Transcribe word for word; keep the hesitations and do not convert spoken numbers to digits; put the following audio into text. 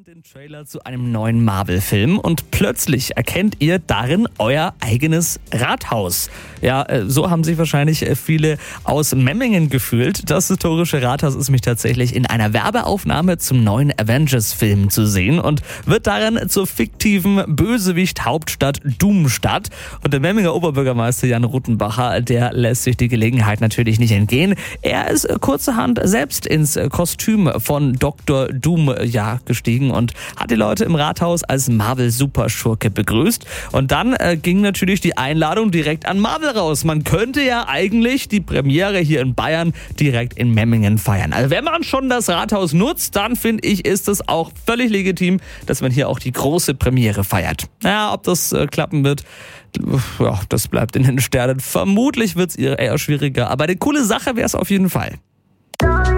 Den Trailer zu einem neuen Marvel-Film und plötzlich erkennt ihr darin euer eigenes Rathaus. Ja, so haben sich wahrscheinlich viele aus Memmingen gefühlt. Das historische Rathaus ist mich tatsächlich in einer Werbeaufnahme zum neuen Avengers-Film zu sehen und wird darin zur fiktiven Bösewicht-Hauptstadt Doomstadt. Und der Memminger Oberbürgermeister Jan Ruttenbacher, der lässt sich die Gelegenheit natürlich nicht entgehen. Er ist kurzerhand selbst ins Kostüm von Doktor Doom ja, gestiegen und hat die Leute im Rathaus als Marvel-Superschurke begrüßt. Und dann äh, ging natürlich die Einladung direkt an Marvel raus. Man könnte ja eigentlich die Premiere hier in Bayern direkt in Memmingen feiern. Also wenn man schon das Rathaus nutzt, dann finde ich, ist es auch völlig legitim, dass man hier auch die große Premiere feiert. Ja, ob das äh, klappen wird, ja, das bleibt in den Sternen. Vermutlich wird es eher schwieriger, aber eine coole Sache wäre es auf jeden Fall.